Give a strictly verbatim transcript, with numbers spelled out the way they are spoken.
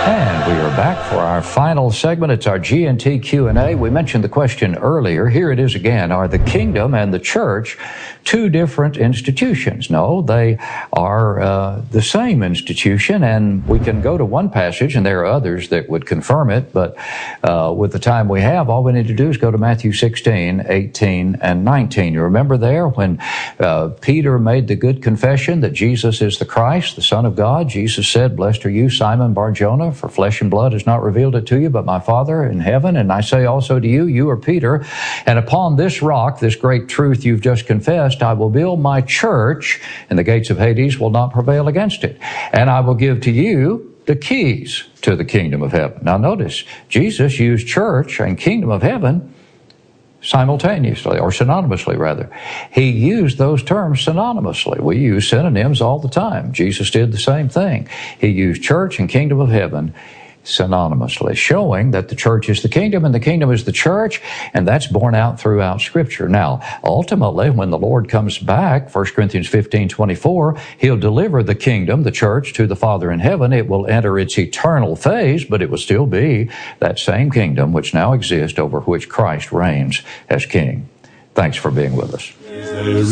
And we are back for our final segment. It's our G and T Q and A. We mentioned the question earlier. Here it is again. Are the kingdom and the church two different institutions? No, they are uh, the same institution, and we can go to one passage, and there are others that would confirm it, but uh, with the time we have, all we need to do is go to Matthew sixteen, eighteen, and nineteen. You remember there when uh, Peter made the good confession that Jesus is the Christ, the Son of God? Jesus said, "Blessed are you, Simon Bar-Jonah, for flesh and blood has not revealed it to you, but my Father in heaven. And I say also to you, you are Peter, and upon this rock, this great truth you've just confessed, I will build my church, and the gates of Hades will not prevail against it. And I will give to you the keys to the kingdom of heaven." Now notice, Jesus used church and kingdom of heaven simultaneously, or synonymously rather. He used those terms synonymously. We use synonyms all the time. Jesus did the same thing. He used church and kingdom of heaven synonymously, showing that the church is the kingdom and the kingdom is the church, and that's borne out throughout Scripture. Now, ultimately, when the Lord comes back, First Corinthians fifteen twenty-four, He'll deliver the kingdom, the church, to the Father in heaven. It will enter its eternal phase, but it will still be that same kingdom which now exists, over which Christ reigns as King. Thanks for being with us.